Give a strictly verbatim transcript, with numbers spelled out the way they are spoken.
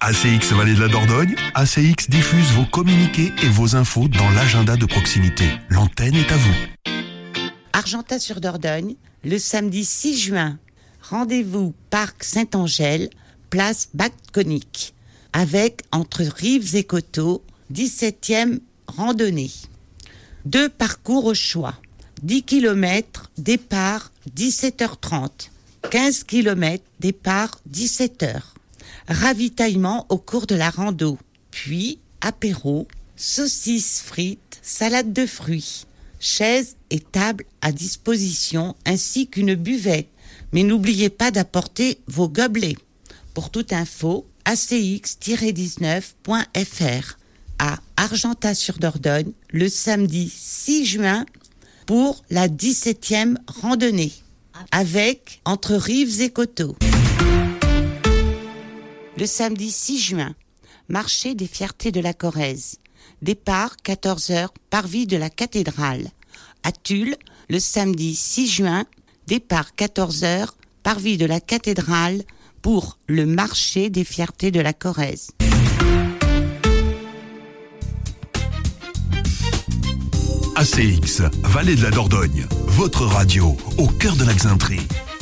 A C X Vallée de la Dordogne, A C X diffuse vos communiqués et vos infos dans l'agenda de proximité. L'antenne est à vous. Argentat-sur-Dordogne, le samedi six juin. Rendez-vous Parc Saint-Angèle, place Bac-Conique, avec entre Rives et Coteaux, dix-septième randonnée. Deux parcours au choix. dix kilomètres, départ dix-sept heures trente. quinze kilomètres, départ dix-sept heures. Ravitaillement au cours de la rando. Puis, apéro, saucisses frites, salade de fruits. Chaises et tables à disposition ainsi qu'une buvette. Mais n'oubliez pas d'apporter vos gobelets. Pour toute info, a c x tiret dix-neuf point f r à Argentat-sur-Dordogne le samedi six juin pour la dix-septième randonnée avec entre Rives et Coteaux. Le samedi six juin, marché des fiertés de la Corrèze. Départ quatorze heures, parvis de la cathédrale. À Tulle, le samedi six juin, départ quatorze heures, parvis de la cathédrale pour le marché des fiertés de la Corrèze. A C X, Vallée de la Dordogne, votre radio au cœur de la Xainterie.